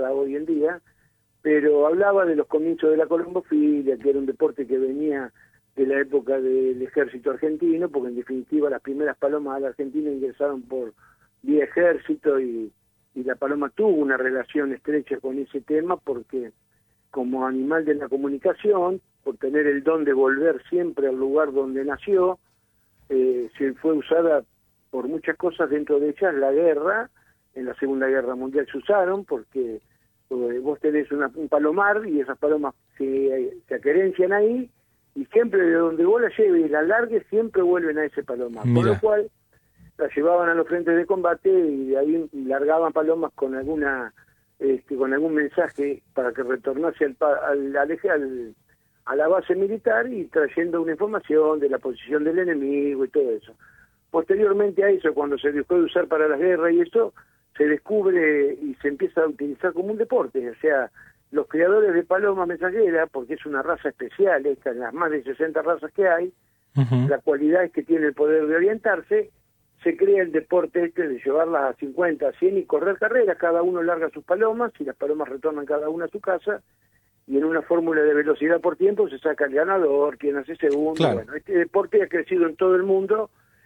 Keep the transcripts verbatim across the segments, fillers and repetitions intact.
usada hoy en día, pero hablaba de los comienzos de la colombofilia, que era un deporte que venía de la época del ejército argentino, porque en definitiva las primeras palomas a la Argentina ingresaron por vía ejército y, y la paloma tuvo una relación estrecha con ese tema porque como animal de la comunicación, por tener el don de volver siempre al lugar donde nació, eh, se fue usada por muchas cosas, dentro de ellas la guerra. En la Segunda Guerra Mundial se usaron porque eh, vos tenés una, un palomar y esas palomas se, se aquerencian ahí y siempre de donde vos la lleves y la largues siempre vuelven a ese palomar. Mira. Con lo cual la llevaban a los frentes de combate y de ahí largaban palomas con alguna este, con algún mensaje para que retornase al, al, al, al, a la base militar y trayendo una información de la posición del enemigo y todo eso. Posteriormente a eso, cuando se dejó de usar para las guerras y eso, se descubre y se empieza a utilizar como un deporte. O sea, los criadores de paloma mensajera, porque es una raza especial, esta, en las más de sesenta razas que hay, uh-huh. La cualidad es que tiene el poder de orientarse, se crea el deporte este de llevarlas a cincuenta, a cien y correr carreras, cada uno larga sus palomas y las palomas retornan cada una a su casa, y en una fórmula de velocidad por tiempo se saca el ganador, quien hace segundo. Claro. Bueno, este deporte ha crecido en todo el mundo,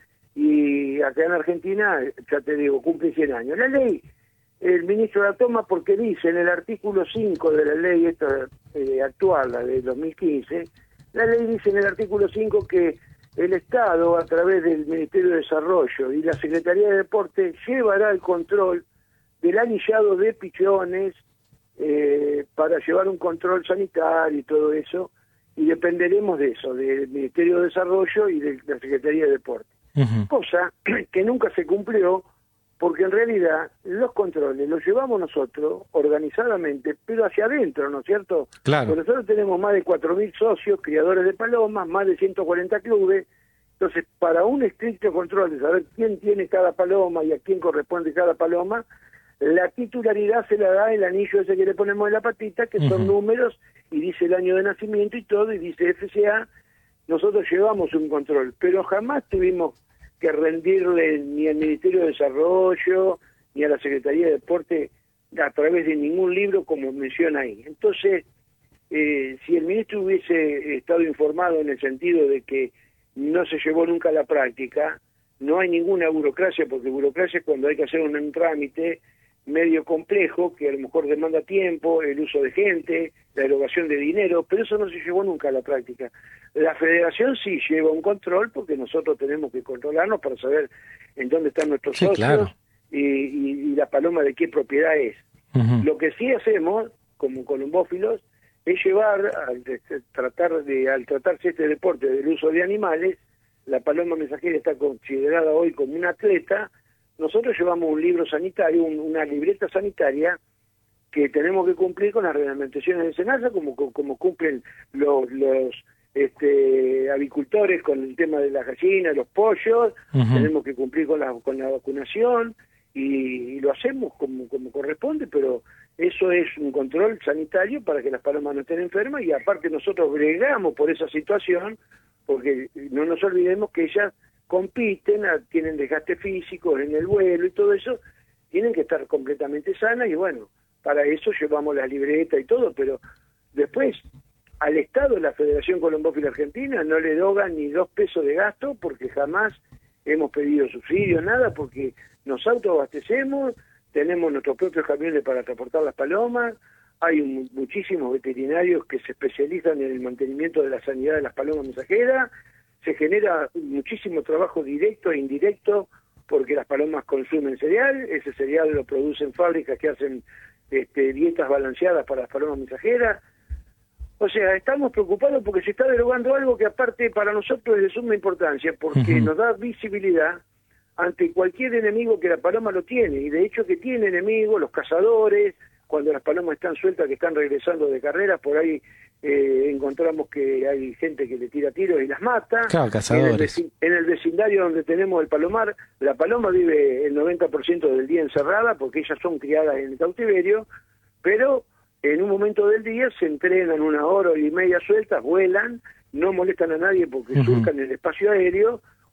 y acá en Argentina, ya te digo, cumple cien años. La ley, el ministro la toma porque dice en el artículo cinco de la ley esta eh, actual, la de dos mil quince, la ley dice en el artículo cinco que el Estado, a través del Ministerio de Desarrollo y la Secretaría de Deporte, llevará el control del anillado de pichones eh, para llevar un control sanitario y todo eso, y dependeremos de eso, del Ministerio de Desarrollo y de la Secretaría de Deporte. Uh-huh. Cosa que nunca se cumplió, porque en realidad los controles los llevamos nosotros organizadamente, pero hacia adentro, ¿no es cierto? Claro. Porque nosotros tenemos más de cuatro mil socios, criadores de palomas, más de ciento cuarenta clubes. Entonces, para un estricto control de saber quién tiene cada paloma y a quién corresponde cada paloma, la titularidad se la da el anillo ese que le ponemos en la patita, que uh-huh. son números, y dice el año de nacimiento y todo, y dice F C A. Nosotros llevamos un control, pero jamás tuvimos que rendirle ni al Ministerio de Desarrollo ni a la Secretaría de Deporte a través de ningún libro, como menciona ahí. Entonces, eh, si el ministro hubiese estado informado en el sentido de que no se llevó nunca a la práctica, no hay ninguna burocracia, porque burocracia es cuando hay que hacer un, un trámite medio complejo, que a lo mejor demanda tiempo, el uso de gente, la erogación de dinero, pero eso no se llevó nunca a la práctica. La federación sí lleva un control, porque nosotros tenemos que controlarnos para saber en dónde están nuestros sí, socios claro. y, y, y la paloma de qué propiedad es. Uh-huh. Lo que sí hacemos, como colombófilos, es llevar, al tratar de, al tratarse este deporte del uso de animales, la paloma mensajera está considerada hoy como un atleta. Nosotros llevamos un libro sanitario, un, una libreta sanitaria que tenemos que cumplir con las reglamentaciones de SENASA, como, como cumplen los, los este, avicultores con el tema de las gallinas, los pollos, uh-huh. tenemos que cumplir con la, con la vacunación y, y lo hacemos como, como corresponde, pero eso es un control sanitario para que las palomas no estén enfermas y aparte nosotros bregamos por esa situación, porque no nos olvidemos que ellas compiten, tienen desgaste físico en el vuelo y todo eso, tienen que estar completamente sanas y bueno, para eso llevamos la libreta y todo, pero después al Estado, la Federación Colombófila Argentina, no le dogan ni dos pesos de gasto porque jamás hemos pedido subsidio, nada, porque nos autoabastecemos, tenemos nuestros propios camiones para transportar las palomas, hay un, muchísimos veterinarios que se especializan en el mantenimiento de la sanidad de las palomas mensajeras, se genera muchísimo trabajo directo e indirecto porque las palomas consumen cereal, ese cereal lo producen fábricas que hacen este, dietas balanceadas para las palomas mensajeras. O sea, estamos preocupados porque se está derogando algo que aparte para nosotros es de suma importancia porque uh-huh. nos da visibilidad ante cualquier enemigo que la paloma lo tiene, y de hecho que tiene enemigos, los cazadores, cuando las palomas están sueltas, que están regresando de carreras, por ahí eh, encontramos que hay gente que le tira tiros y las mata. Claro, cazadores. En el, en el vecindario donde tenemos el palomar, la paloma vive el noventa por ciento del día encerrada, porque ellas son criadas en el cautiverio, pero en un momento del día se entrenan una hora y media sueltas, vuelan, no molestan a nadie porque uh-huh. surcan el espacio aéreo,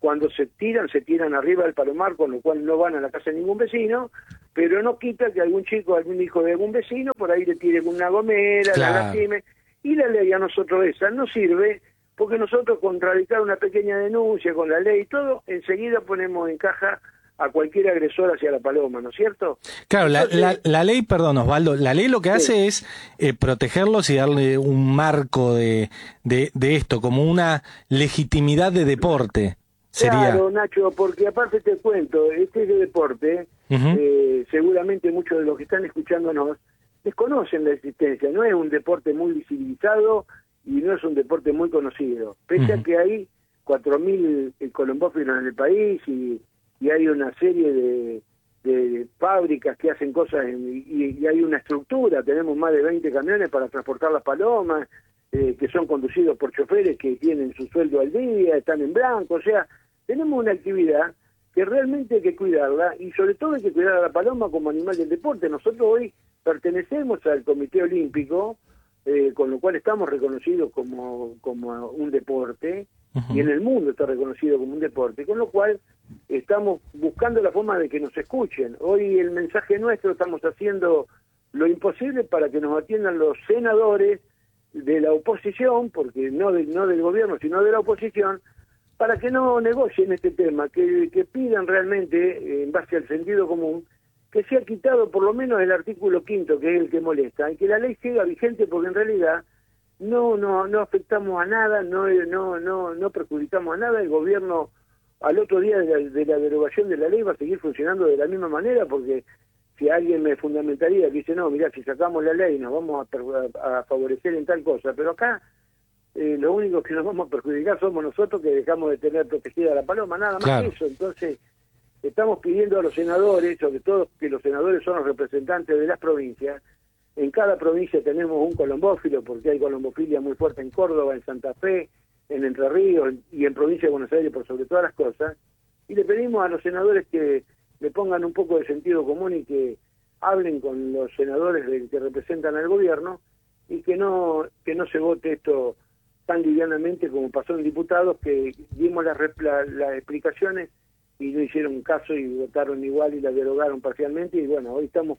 cuando se tiran, se tiran arriba del palomar, con lo cual no van a la casa de ningún vecino, pero no quita que algún chico, algún hijo de algún vecino, por ahí le tire con una gomera, claro. la lastime, y la ley a nosotros esa no sirve, porque nosotros con radicar una pequeña denuncia, con la ley y todo, enseguida ponemos en caja a cualquier agresor hacia la paloma, ¿no es cierto? Claro, Entonces, la, la, la ley, perdón Osvaldo, la ley lo que hace sí. es eh, protegerlos y darle un marco de, de, de esto, como una legitimidad de deporte. Sería... Claro, Nacho, porque aparte te cuento, este de deporte, uh-huh. eh, seguramente muchos de los que están escuchándonos desconocen la existencia, no es un deporte muy visibilizado y no es un deporte muy conocido, pese uh-huh. a que hay cuatro mil colombófilos en el país y y hay una serie de, de fábricas que hacen cosas en, y, y hay una estructura, tenemos más de veinte camiones para transportar las palomas, eh, que son conducidos por choferes que tienen su sueldo al día, están en blanco, o sea, tenemos una actividad que realmente hay que cuidarla y sobre todo hay que cuidar a la paloma como animal del deporte. Nosotros hoy pertenecemos al Comité Olímpico, eh, con lo cual estamos reconocidos como, como un deporte, uh-huh. y en el mundo está reconocido como un deporte, con lo cual estamos buscando la forma de que nos escuchen. Hoy el mensaje nuestro, estamos haciendo lo imposible para que nos atiendan los senadores de la oposición, porque no, de, no del gobierno, sino de la oposición, para que no negocien este tema, que, que pidan realmente, en base al sentido común, que sea quitado por lo menos el artículo quinto, que es el que molesta, y que la ley siga vigente, porque en realidad no no no afectamos a nada, no no no no perjudicamos a nada. El gobierno al otro día de la, de la derogación de la ley va a seguir funcionando de la misma manera, porque si alguien me fundamentaría que dice, no, mira, si sacamos la ley nos vamos a, a favorecer en tal cosa, pero acá eh, lo único que nos vamos a perjudicar somos nosotros, que dejamos de tener protegida la paloma, nada más claro. que eso. Entonces estamos pidiendo a los senadores, sobre todo que los senadores son los representantes de las provincias. En cada provincia tenemos un colombófilo, porque hay colombofilia muy fuerte en Córdoba, en Santa Fe, en Entre Ríos y en provincia de Buenos Aires, por sobre todas las cosas. Y le pedimos a los senadores que le pongan un poco de sentido común y que hablen con los senadores de, que representan al gobierno, y que no que no se vote esto tan livianamente como pasó en diputados, que dimos las, la, las explicaciones y no hicieron caso y votaron igual y la derogaron parcialmente. Y bueno, hoy estamos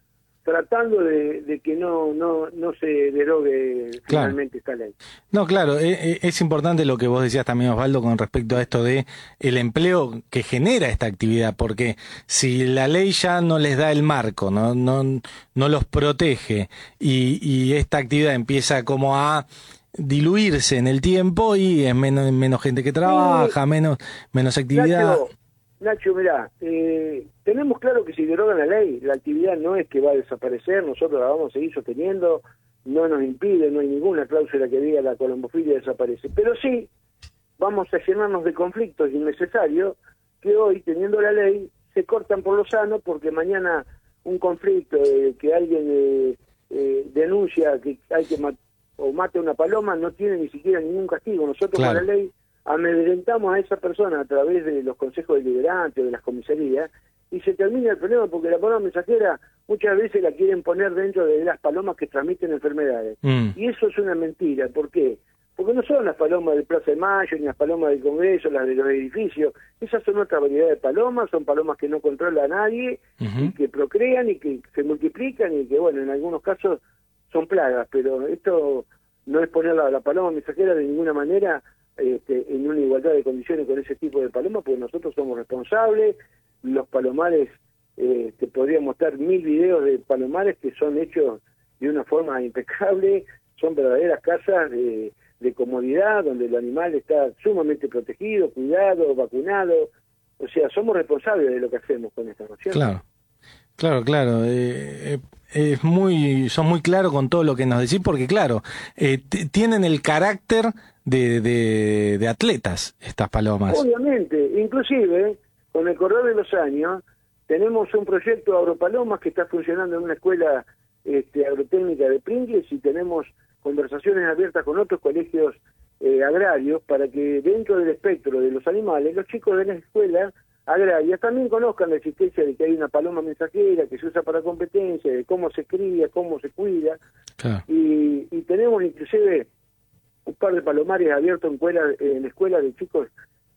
tratando de, de que no no no se derogue claro. finalmente esta ley. No, claro, es, es importante lo que vos decías también, Osvaldo, con respecto a esto de el empleo que genera esta actividad, porque si la ley ya no les da el marco, no no no los protege, y, y esta actividad empieza como a diluirse en el tiempo y es menos menos gente que trabaja, sí. menos menos actividad. Nacho, Nacho, mirá, eh, tenemos claro que si derogan la ley, la actividad no es que va a desaparecer, nosotros la vamos a seguir sosteniendo, no nos impide, no hay ninguna cláusula que diga la colombofilia desaparece, pero sí vamos a llenarnos de conflictos innecesarios que hoy, teniendo la ley, se cortan por lo sano, porque mañana un conflicto eh, que alguien eh, eh, denuncia que hay que matar o mate a una paloma, no tiene ni siquiera ningún castigo. Nosotros claro. con la ley amedrentamos a esa persona a través de los consejos deliberantes, de las comisarías, y se termina el problema, porque la paloma mensajera muchas veces la quieren poner dentro de las palomas que transmiten enfermedades. Mm. Y eso es una mentira. ¿Por qué? Porque no son las palomas del Plaza de Mayo, ni las palomas del Congreso, las de los edificios. Esas son otra variedad de palomas, son palomas que no controla a nadie, uh-huh. y que procrean y que se multiplican y que, bueno, en algunos casos son plagas, pero esto no es poner la, la paloma mensajera de ninguna manera este, en una igualdad de condiciones con ese tipo de palomas, porque nosotros somos responsables. Los palomares, eh, te podría mostrar mil videos de palomares que son hechos de una forma impecable, son verdaderas casas de, de comodidad, donde el animal está sumamente protegido, cuidado, vacunado. O sea, somos responsables de lo que hacemos con esta noción. Claro. Claro, claro, eh, eh, es muy, son muy claros con todo lo que nos decís, porque claro, eh, t- tienen el carácter de, de, de atletas estas palomas. Obviamente, inclusive, con el correr de los años, tenemos un proyecto Agropalomas que está funcionando en una escuela este, agrotécnica de Pringles, y tenemos conversaciones abiertas con otros colegios eh, agrarios para que dentro del espectro de los animales, los chicos de la escuela agrarias también conozcan la existencia de que hay una paloma mensajera que se usa para competencia, de cómo se cría, cómo se cuida. Claro. y, y tenemos inclusive un par de palomares abiertos en escuelas en escuela de chicos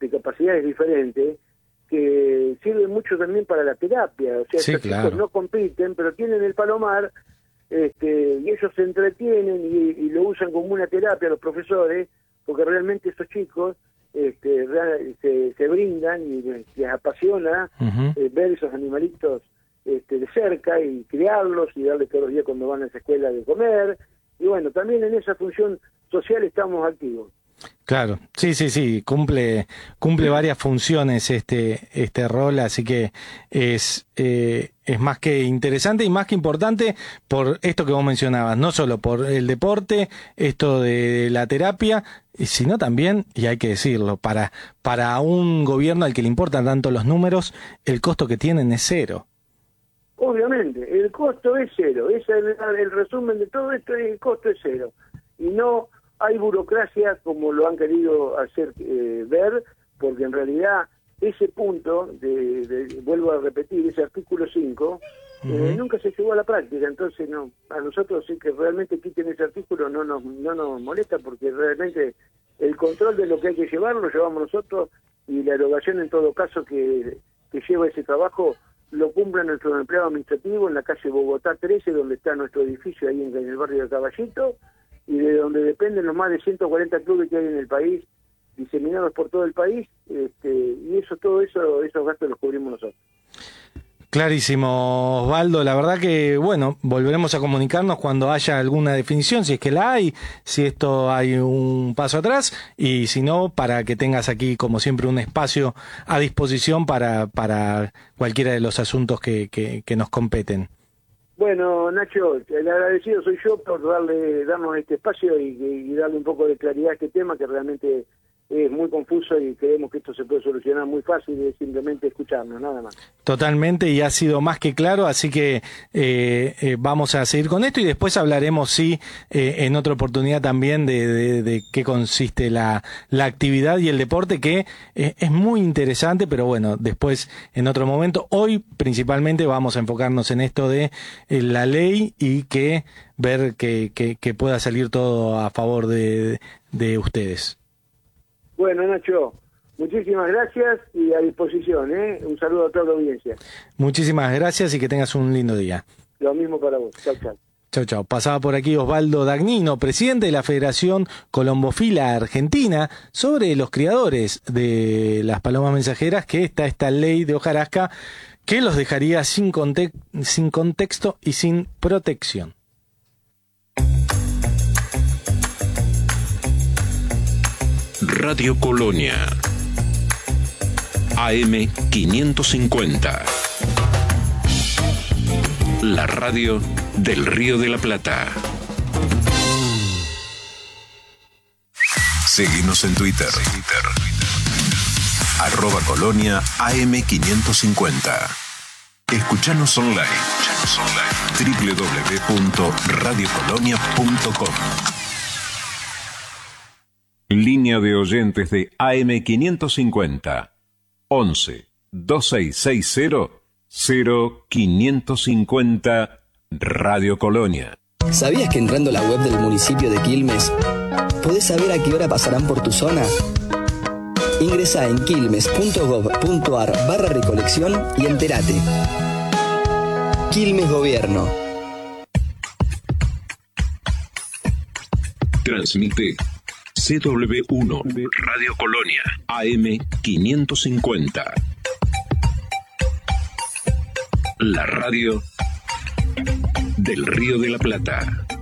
de capacidades diferentes, que sirven mucho también para la terapia. O sea, sí, estos claro. chicos no compiten, pero tienen el palomar, este, y ellos se entretienen y, y lo usan como una terapia los profesores, porque realmente estos chicos este, real, se, se brindan y les, les apasiona uh-huh. eh, ver esos animalitos este, de cerca y criarlos y darles todos los días cuando van a esa escuela de comer. Y bueno, también en esa función social estamos activos. Claro, sí, sí, sí, cumple cumple varias funciones este este rol, así que es eh, es más que interesante y más que importante por esto que vos mencionabas, no solo por el deporte, esto de la terapia, sino también, y hay que decirlo, para para un gobierno al que le importan tanto los números, el costo que tienen es cero. Obviamente, el costo es cero, ese es el, el resumen de todo esto, el costo es cero, y no hay burocracia como lo han querido hacer eh, ver, porque en realidad ese punto, de, de, vuelvo a repetir, ese artículo cinco, uh-huh. eh, nunca se llevó a la práctica. Entonces no, a nosotros sí que realmente quiten ese artículo no nos, no nos molesta, porque realmente el control de lo que hay que llevar lo llevamos nosotros, y la erogación en todo caso que, que lleva ese trabajo lo cumple nuestro empleado administrativo en la calle Bogotá trece, donde está nuestro edificio ahí en, en el barrio de Caballito, y de donde dependen los más de ciento cuarenta clubes que hay en el país, diseminados por todo el país, este, y eso, todo eso, esos gastos los cubrimos nosotros. Clarísimo, Osvaldo. La verdad que, bueno, volveremos a comunicarnos cuando haya alguna definición, si es que la hay, si esto hay un paso atrás, y si no, para que tengas aquí, como siempre, un espacio a disposición para, para cualquiera de los asuntos que, que, que nos competen. Bueno, Nacho, el agradecido soy yo por darle darnos este espacio y, y darle un poco de claridad a este tema que realmente es muy confuso, y creemos que esto se puede solucionar muy fácil y simplemente escucharnos, nada más. Totalmente, y ha sido más que claro, así que eh, eh, vamos a seguir con esto y después hablaremos, sí, eh, en otra oportunidad también de, de, de qué consiste la, la actividad y el deporte, que eh, es muy interesante, pero bueno, después en otro momento. Hoy principalmente vamos a enfocarnos en esto de eh, la ley y que ver que, que, que pueda salir todo a favor de, de ustedes. Bueno, Nacho, muchísimas gracias y a disposición, ¿eh? Un saludo a toda la audiencia. Muchísimas gracias y que tengas un lindo día. Lo mismo para vos. Chau, chau. Chau, chau. Pasaba por aquí Osvaldo Dagnino, presidente de la Federación Colombofila Argentina, sobre los criadores de las palomas mensajeras, que está esta ley de hojarasca que los dejaría sin, conte- sin contexto y sin protección. Radio Colonia, A M quinientos cincuenta, la radio del Río de la Plata. Seguinos en Twitter, arroba Colonia A M quinientos cincuenta. Escuchanos online, doble u doble u doble u punto radio colonia punto com. Línea de oyentes de A M quinientos cincuenta, once, dos seis seis cero, cero quinientos cincuenta, Radio Colonia. ¿Sabías que entrando a la web del municipio de Quilmes podés saber a qué hora pasarán por tu zona? Ingresá en quilmes punto gob punto ar barra recolección y entérate. Quilmes Gobierno. Transmite C W uno, Radio Colonia, A M quinientos cincuenta. La radio del Río de la Plata.